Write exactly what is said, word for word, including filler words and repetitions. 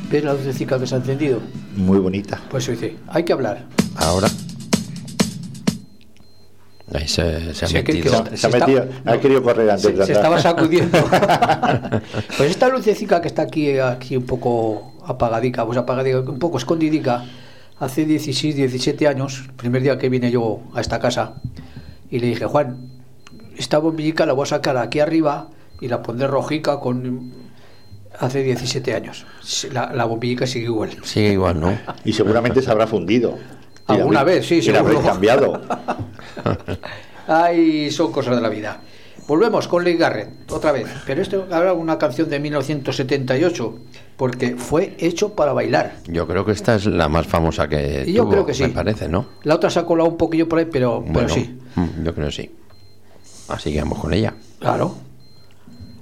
¿Ves la lucecica que se ha encendido? Muy bonita. Pues eso dice, hay que hablar. Ahora. Ahí se, se ha Sí, metido. que- que- Se ha está- metido, no, ha querido correr antes Se, de se andar. estaba sacudiendo. Pues esta lucecica que está aquí, aquí un poco apagadica, pues apagadica, un poco escondidica, hace dieciséis, diecisiete años, el primer día que vine yo a esta casa, y le dije, Juan, esta bombillica la voy a sacar aquí arriba y la pondré rojica con... Hace diecisiete años. La, la bombillica sigue igual. Sigue igual, ¿no? Y seguramente se habrá fundido. Y la Alguna habréis- vez, sí, y la habréis seguro. cambiado. Ay, son cosas de la vida. Volvemos con Lee Garrett, otra vez. Pero esto ahora una canción de mil novecientos setenta y ocho, porque fue hecho para bailar. Yo creo que esta es la más famosa que Y yo tuvo, creo que sí. me parece, ¿no? La otra se ha colado un poquillo por ahí, pero, Bueno, pero sí. mm, yo creo que sí. Así que vamos con ella. Claro.